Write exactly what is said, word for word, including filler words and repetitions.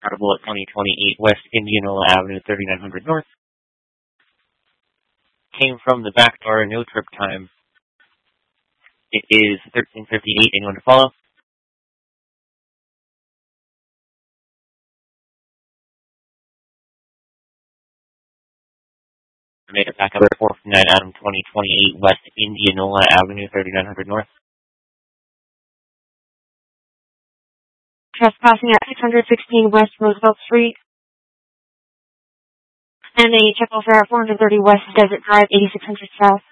Audible at twenty twenty-eight West Indianola Avenue, thirty-nine hundred North. Came from the back door, no trip time. It is thirteen fifty-eight. Anyone to follow? I made it back up at four fifty-nine Adam, twenty twenty-eight West Indianola Avenue, thirty-nine hundred North. Trespassing at six hundred sixteen West Roosevelt Street. And a check fare at four hundred thirty West Desert Drive, eighty-six hundred South.